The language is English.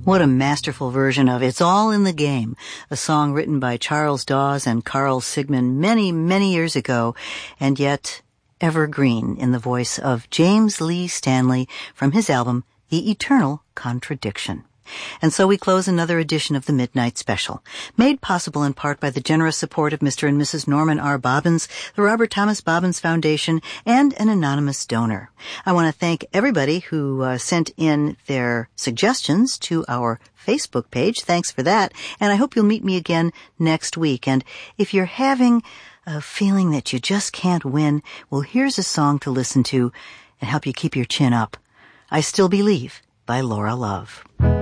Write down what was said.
What a masterful version of It's All in the Game, a song written by Charles Dawes and Carl Sigman many, many years ago, and yet evergreen in the voice of James Lee Stanley from his album The Eternal Contradiction. And so we close another edition of the Midnight Special, made possible in part by the generous support of Mr. and Mrs. Norman R. Bobbins, the Robert Thomas Bobbins Foundation, and an anonymous donor. I want to thank everybody who sent in their suggestions to our Facebook page. Thanks for that. And I hope you'll meet me again next week. And if you're having a feeling that you just can't win, well, here's a song to listen to and help you keep your chin up. I Still Believe by Laura Love.